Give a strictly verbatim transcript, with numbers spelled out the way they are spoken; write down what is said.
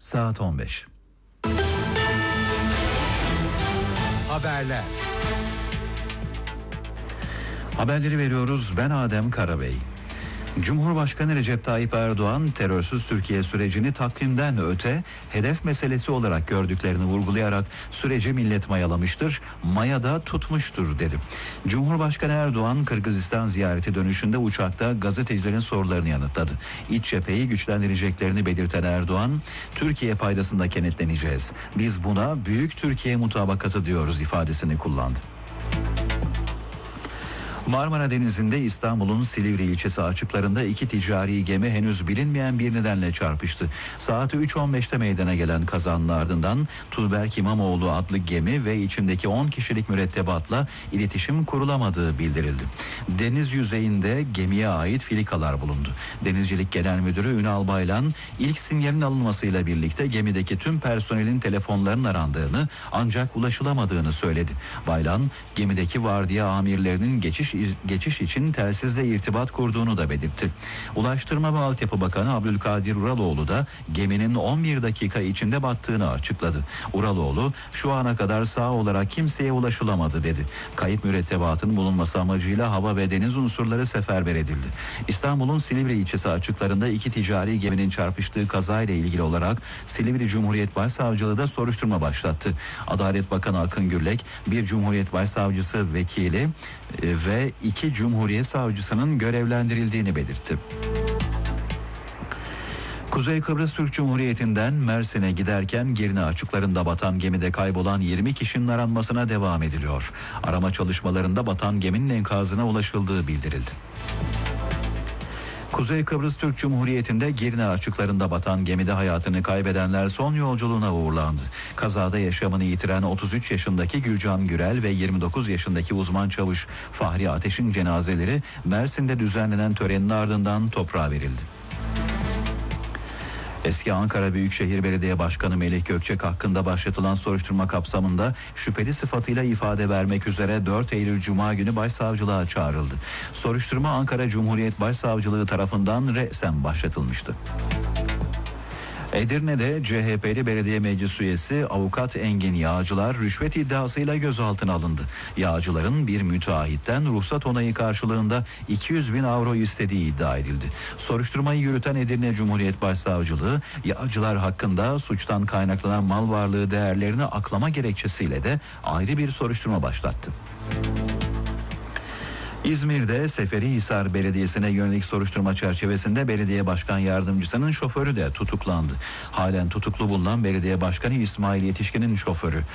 saat on beş. Haberler. Haberleri veriyoruz. Ben Adem Karabey. Cumhurbaşkanı Recep Tayyip Erdoğan terörsüz Türkiye sürecini takvimden öte hedef meselesi olarak gördüklerini vurgulayarak süreci millet mayalamıştır, mayada tutmuştur dedi. Cumhurbaşkanı Erdoğan Kırgızistan ziyareti dönüşünde uçakta gazetecilerin sorularını yanıtladı. İç cepheyi güçlendireceklerini belirten Erdoğan, Türkiye paydasında kenetleneceğiz. Biz buna büyük Türkiye mutabakatı diyoruz ifadesini kullandı. Marmara Denizi'nde İstanbul'un Silivri ilçesi açıklarında iki ticari gemi henüz bilinmeyen bir nedenle çarpıştı. Saat üç on beşte meydana gelen kazanın ardından Tuğberk İmamoğlu adlı gemi ve içindeki on kişilik mürettebatla iletişim kurulamadığı bildirildi. Deniz yüzeyinde gemiye ait filikalar bulundu. Denizcilik Genel Müdürü Ünal Baylan ilk sinyalin alınmasıyla birlikte gemideki tüm personelin telefonlarının arandığını ancak ulaşılamadığını söyledi. Baylan gemideki vardiya amirlerinin geçiş geçiş için telsizle irtibat kurduğunu da belirtti. Ulaştırma ve Altyapı Bakanı Abdülkadir Uraloğlu da geminin on bir dakika içinde battığını açıkladı. Uraloğlu, şu ana kadar sağ olarak kimseye ulaşılamadı dedi. Kayıp mürettebatın bulunması amacıyla hava ve deniz unsurları seferber edildi. İstanbul'un Silivri ilçesi açıklarında iki ticari geminin çarpıştığı kazayla ilgili olarak Silivri Cumhuriyet Başsavcılığı da soruşturma başlattı. Adalet Bakanı Akın Gürlek, bir Cumhuriyet Başsavcısı vekili ve iki Cumhuriyet Savcısının görevlendirildiğini belirtti. Kuzey Kıbrıs Türk Cumhuriyeti'nden Mersin'e giderken Girne açıklarında batan gemide kaybolan yirmi kişinin aranmasına devam ediliyor. Arama çalışmalarında batan geminin enkazına ulaşıldığı bildirildi. Kuzey Kıbrıs Türk Cumhuriyeti'nde Girne açıklarında batan gemide hayatını kaybedenler son yolculuğuna uğurlandı. Kazada yaşamını yitiren otuz üç yaşındaki Gülcan Gürel ve yirmi dokuz yaşındaki uzman çavuş Fahri Ateş'in cenazeleri Mersin'de düzenlenen törenin ardından toprağa verildi. Eski Ankara Büyükşehir Belediye Başkanı Melih Gökçek hakkında başlatılan soruşturma kapsamında şüpheli sıfatıyla ifade vermek üzere dört Eylül Cuma günü başsavcılığa çağrıldı. Soruşturma Ankara Cumhuriyet Başsavcılığı tarafından resen başlatılmıştı. Edirne'de C H P'li belediye meclis üyesi avukat Engin Yağcılar rüşvet iddiasıyla gözaltına alındı. Yağcıların bir müteahhitten ruhsat onayı karşılığında iki yüz bin avro istediği iddia edildi. Soruşturmayı yürüten Edirne Cumhuriyet Başsavcılığı Yağcılar hakkında suçtan kaynaklanan mal varlığı değerlerini aklama gerekçesiyle de ayrı bir soruşturma başlattı. İzmir'de Seferihisar Belediyesi'ne yönelik soruşturma çerçevesinde belediye başkan yardımcısının şoförü de tutuklandı. Halen tutuklu bulunan belediye başkanı İsmail Yetişkin'in şoförü